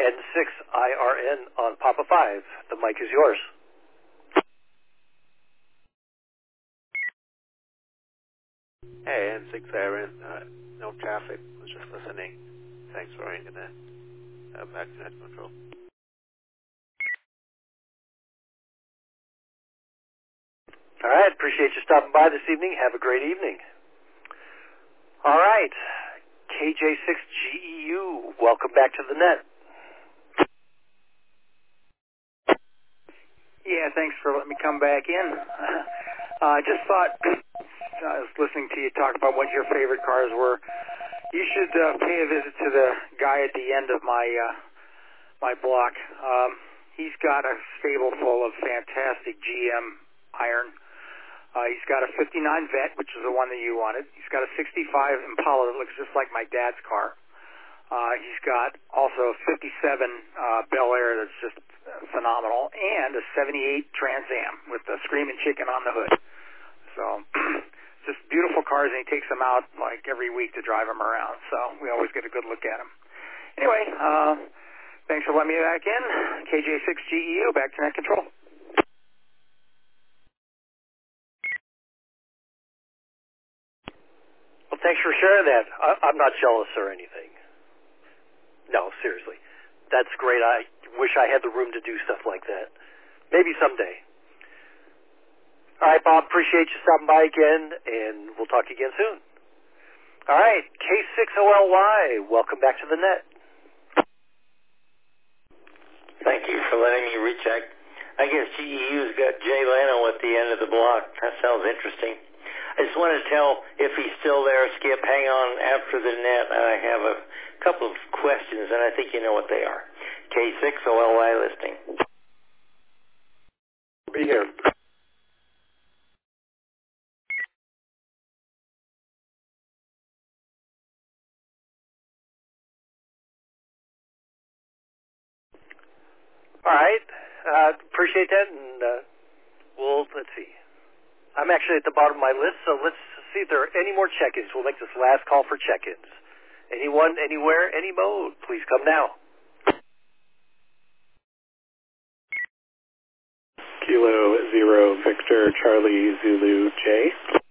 N6IRN on Papa 5. The mic is yours. Hey, N6IRN. No traffic. Was just listening. Thanks for ringing in. Back to net control. All right. Appreciate you stopping by this evening. Have a great evening. All right. KJ6GEU, welcome back to the net. Yeah, thanks for letting me come back in. I just thought, I was listening to you talk about what your favorite cars were. You should pay a visit to the guy at the end of my block. He's got a stable full of fantastic GM iron. He's got a 59 Vet, which is the one that you wanted. He's got a 65 Impala that looks just like my dad's car. He's got also a 57 Bel Air that's just phenomenal, and a 78 Trans Am with the Screaming Chicken on the hood. So, just beautiful cars, and he takes them out like every week to drive them around. So we always get a good look at them. Anyway, thanks for letting me back in. KJ6GEU, back to net control. Well, thanks for sharing that. I'm not jealous or anything. No, seriously. That's great. I wish I had the room to do stuff like that. Maybe someday. All right, Bob, appreciate you stopping by again, and we'll talk again soon. All right, K6OLY, welcome back to the net. Thank you for letting me recheck. I guess GEU's got Jay Leno at the end of the block. That sounds interesting. I just wanted to tell if he's still there, Skip, hang on after the net. I have a couple of questions, and I think you know what they are. K6OLY listing. Be here. All right. Appreciate that, and let's see. I'm actually at the bottom of my list, so let's see if there are any more check-ins. We'll make this last call for check-ins. Anyone, anywhere, any mode, please come now. Kilo 0 Victor Charlie Zulu J.